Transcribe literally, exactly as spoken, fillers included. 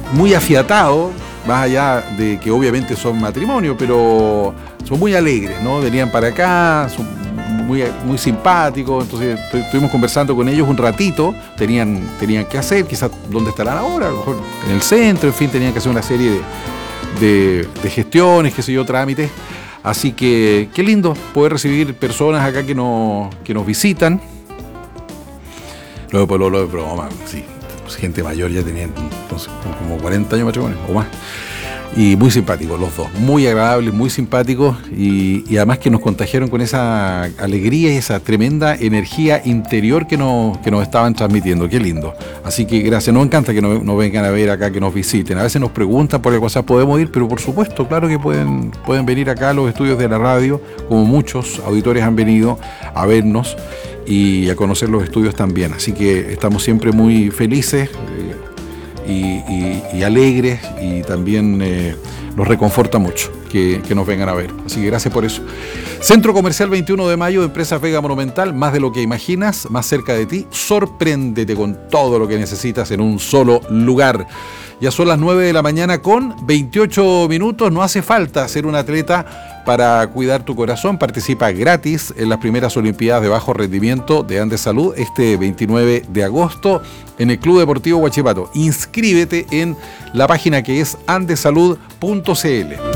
muy afiatados, más allá de que obviamente son matrimonio, pero son muy alegres, ¿no? Venían para acá, son muy, muy simpáticos, entonces estuvimos conversando con ellos un ratito, tenían, tenían que hacer, quizás dónde estarán ahora, a lo mejor en el centro, en fin, tenían que hacer una serie de, de, de gestiones, qué sé yo, trámites. Así que qué lindo poder recibir personas acá que nos, que nos visitan. Lo de Pololo de broma, sí. Gente mayor ya tenían entonces, como cuarenta años de matrimonio o más. Y muy simpáticos los dos, muy agradables, muy simpáticos y, y además que nos contagiaron con esa alegría y esa tremenda energía interior que nos, que nos estaban transmitiendo. Qué lindo. Así que gracias, nos encanta que nos, nos vengan a ver acá, que nos visiten. A veces nos preguntan por qué cosas podemos ir, pero por supuesto, claro que pueden, pueden venir acá a los estudios de la radio, como muchos auditores han venido a vernos y a conocer los estudios también. Así que estamos siempre muy felices eh, y, y, y alegres y también eh, nos reconforta mucho que, que nos vengan a ver. Así que gracias por eso. Centro Comercial veintiuno de mayo, Empresa Vega Monumental, más de lo que imaginas, más cerca de ti. Sorpréndete con todo lo que necesitas en un solo lugar. Ya son las nueve de la mañana con veintiocho minutos. No hace falta ser un atleta para cuidar tu corazón. Participa gratis en las primeras Olimpiadas de Bajo Rendimiento de Andes Salud este veintinueve de agosto en el Club Deportivo Huachipato. Inscríbete en la página que es andesalud punto c l.